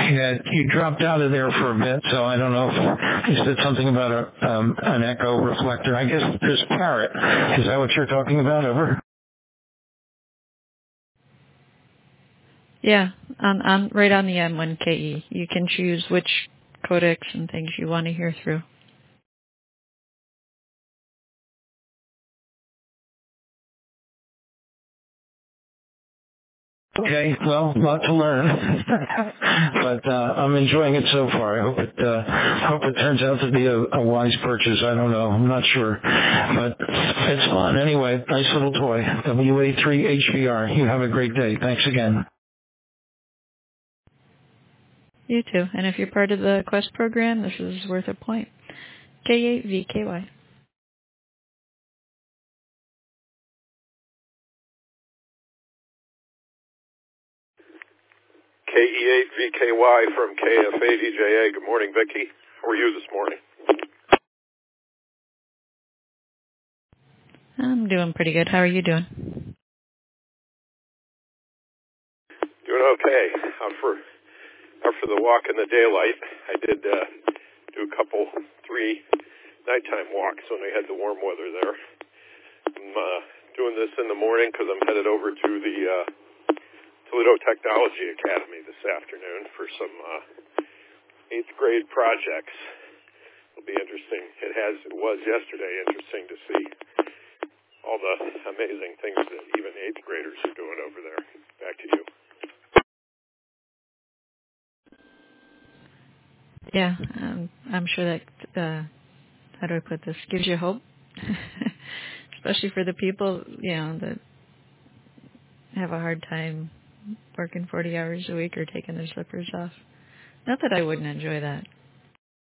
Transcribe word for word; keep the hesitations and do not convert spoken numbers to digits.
Yeah, you dropped out of there for a bit, so I don't know if you said something about a, um, an echo reflector. I guess there's Parrot. Is that what you're talking about? Over? Yeah, on, on right on the M one K E. You can choose which codecs and things you want to hear through. Okay, well, a lot to learn, but uh, I'm enjoying it so far. I hope it uh, hope it turns out to be a, a wise purchase. I don't know. I'm not sure, but it's fun. Anyway, nice little toy. W A three H V R. You have a great day. Thanks again. You too. And if you're part of the Quest program, this is worth a point. K eight V K Y. K E eight V K Y from K F A D J A. Good morning, Vicki. How are you this morning? I'm doing pretty good. How are you doing? Doing okay. Out for out for the walk in the daylight. I did uh, do a couple, three nighttime walks when we had the warm weather there. I'm uh, doing this in the morning because I'm headed over to the uh, Toledo Technology Academy this afternoon for some uh, eighth grade projects. It'll be interesting. It has, it was yesterday interesting to see all the amazing things that even eighth graders are doing over there. Back to you. Yeah, um, I'm sure that, uh, how do I put this, gives you hope, especially for the people, you know, that have a hard time working forty hours a week or taking their slippers off. Not that I wouldn't enjoy that.